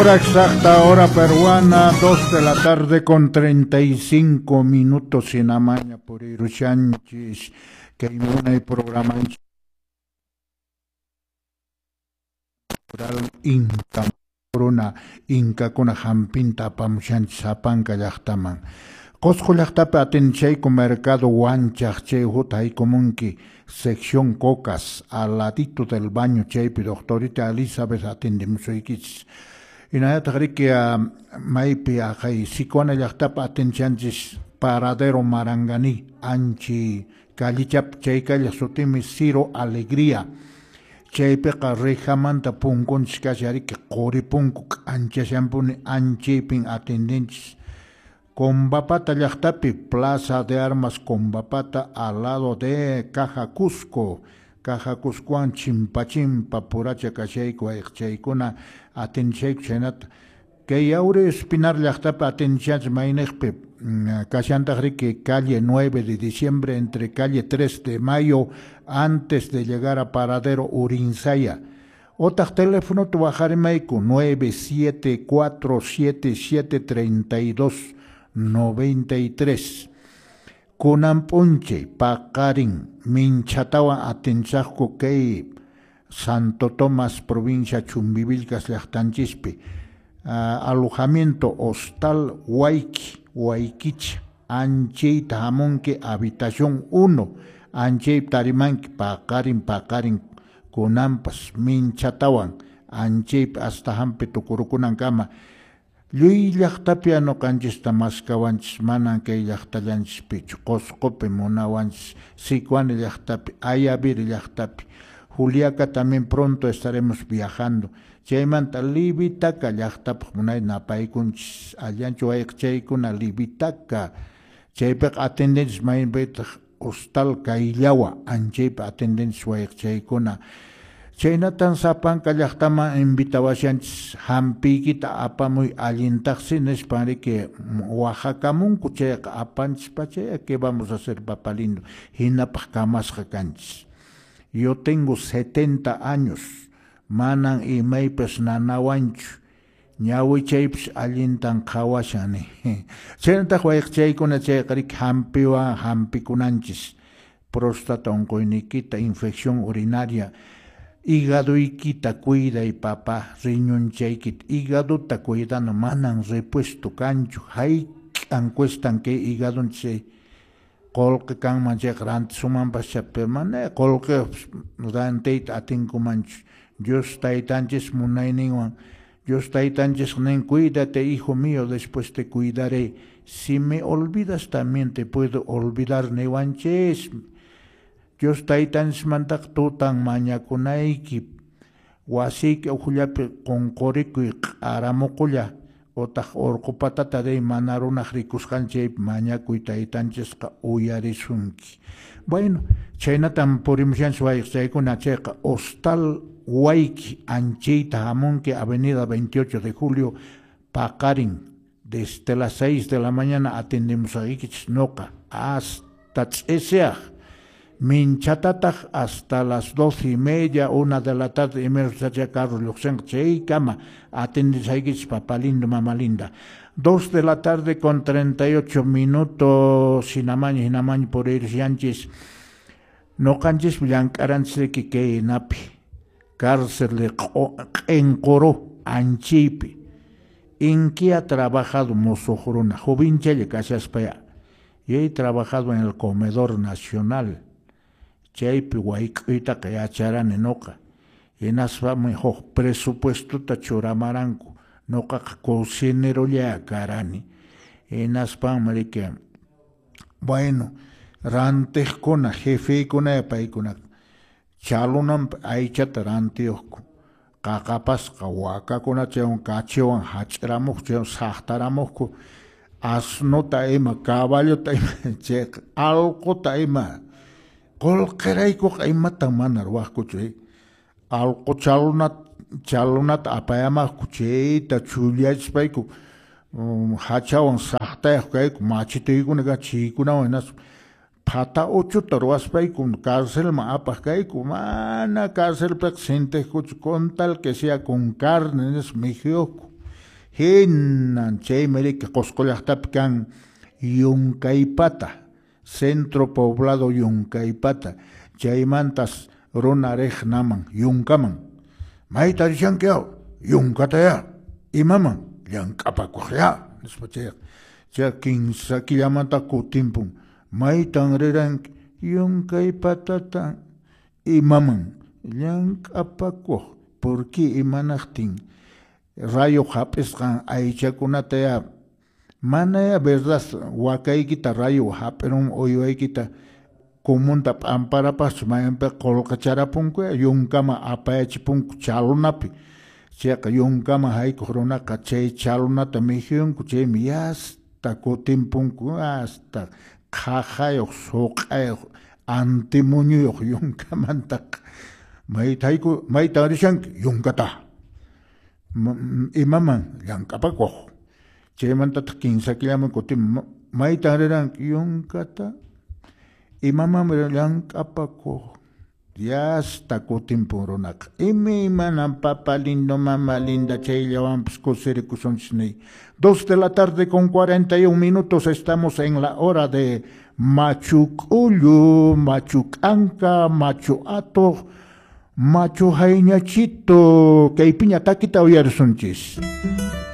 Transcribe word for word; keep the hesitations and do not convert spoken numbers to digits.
Hora exacta, hora peruana, dos de la tarde con treinta y cinco minutos en Amaña por Iruchanchis, que hay una programa cultural Inca, Corona, Inca con Jampinta, Pamuchanchis, Zapanca, Yachtaman. Cosco Yachtape atenchay con mercado Huanchach, Che, Jutay Comunki, sección Cocas, al ladito del baño, Chepi, doctorita Elizabeth atendimsoikis. Inaya tagriki a maipi a kai sikona yaktapa atenchanchis paradero Marangani anchi kalichap cheika yasutimi Ciro Alegría cheipe qarrijamanta punkun skashari que qori punkuk ancha shampuni anchipin atendentes Combapata yaktapi Plaza de Armas Combapata al lado de Caja Cusco Caja Cuscoan chimpachimpa puracha kashayku ayqchaykuna atenchayku chaynata kay yauri Espinar llaqtapa atenchach maynaqpi kashantagriki calle nueve de diciembre entre calle tres de mayo antes de llegar a Paradero Urinsaya. Otag teléfono tu bajarimaiku nueve siete cuatro siete siete treinta y dos noventa y tres. Kunampunche, Paqarin, Minchatawa atenchajku kay Santo Tomás, provincia Chumbivilcas, Llaqtanchispi. Uh, alojamiento hostal Huayqui, Huayquich, Anchey Tajamonque, habitación uno, Anchey Tarimanque, Paqarin, Paqarin, Kunampas, Minchatawan, Anchey hasta Hampe Tucurucunan Kama. Lui llaqtapi no kanchis tamaskawanchis manan kay llaqtallanchipi Qosqopi munawanchis Sicuani llaqtapi Ayavir llaqtapi Juliaca también pronto estaremos viajando chaymanta Libitaca llaqtapi munay napaykunchis allanchu ayqchaykuna Libitaca chaypiq atendentes maynpaytaq hostal Kayllawa anchaypi atendentes wayqchaykuna chaynatan sapanka llaqtama invitawashanchis hampikita apamuy allintaqsi nishpanriki Oaxacamunku chayqa apanchis pachay que vamos a hacer papalindo hinapaq kamasqa kanchis. Yo tengo setenta años manan imaypas nanawanchu ñawi chaypis allintan qhawashani chaynataq wayqchaykuna chayqarik hampiwan hampikunanchis próstata oncoynikita infección urinaria hígado ikita cuida y papá riñonchaykit hígado ta cuidano manan repuesto cancho hay ancuestan que hígado se colque can manche grande suman pachape mane colque dante atinco manch Dios taitanches munaininwan Dios taitanches nen cuídate hijo mío después te cuidaré si me olvidas también te puedo olvidar newanches Dios taitans mantak tutan mañakunayki wasiki ujullapi qonqoriku q'aramuqulla otaq urqupatata de manarunaq rikusqanchay mañakuy taytanchesqa uyarisunki. Bueno, chaynatan purimushanchis wayqchaykuna chayqa hostal Huayqui anchayta hamunki avenida veintiocho de julio Paqarin desde las seis de la mañana atendemos a noqa hasta tz'eseaq Minchatataj hasta las doce y media, una de la tarde, y me gustaría Carlos Luxen, Chey, Cama, atiendes ahí, papalindo, mamalinda. Dos de la tarde con treinta y ocho minutos, Sinamaña, Sinamaña, por ir, Yanchis, no canches, Blancaranse, que que napi, cárcel de Encoro, Anchipi, en que ha trabajado Mozojoruna, Jovinchelle, Casaspea, y he trabajado en el Comedor Nacional. Chaypi wayk'uyta qayacharan noqa hinaspa mejor presupuesto ta churamaranku noqa cocinerolla karani hinaspa marique bueno ranteqkuna jefeykuna paykuna chalunan aychata rantiyuqku qaqapasqa wakakuna chaywan kachiwan hach'ramuq chaywan saqtaramuqku asnota ima caballota ima chay alquta ima Colqueraico aimata manar huascuche, alco chalunat chalunat apayama cuche, tachuliach paico, hachawan sahta, machitigunega chicuna, unas pata ocho taruas paico, cárcel ma apacaico, mana cárcel presente con tal que sea con carne, es mejioco. hinan chay merika qosqollaqtapi kan Yunkaipata, centro poblado Yunkaipata, chaymantas runa riq naman Yunkaman. Mayta rishankiaw, Yunkataya, imaman, llank'apakuqya, nispa chay chay kinsa killamanta kutinpun, maytan riranki, Yunkaipatata, imaman, llank'apakuq, porque imanaqtin rayo hap'isqan aychakunata ya mana verdad wakaykita rayo hap'irun uywaykita kumunta p'amparapas maymanpi qolqacharapunku yunkama apayachipunku chalunapi chayqa yunkama haykuq runaqa chay chalunata mihiyunku chaymi yasta kutinpunku hasta qhaqayuq suq'ayuq antimuñuyuq yunkamantaqa mayta hayku mayta rishanki yunkata imaman llank'apakuq chaymantataq kinsa killaman kutin mayta riranki yunkata imaman llank'apakuq yasta kutinpun runaqa imi imanan papa lindo mama linda chayllawanpas kusirikusunchis ni dos de la tarde con cuarenta y un minutos estamos en la hora de Machucullu, Machucanca, Machuato, Machu Hañachito, que piña taquita uyarsunchis.